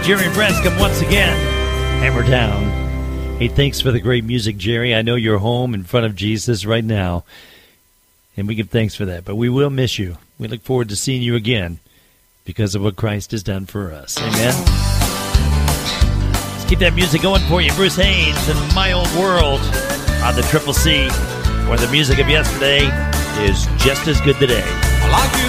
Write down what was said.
Jerry Branscombe once again, Hammer Down. Hey, thanks for the great music, Jerry. I know you're home in front of Jesus right now, and we give thanks for that. But we will miss you. We look forward to seeing you again because of what Christ has done for us. Amen. Let's keep that music going for you. Bruce Haynes and My Old World on the Triple C, where the music of yesterday is just as good today. I like you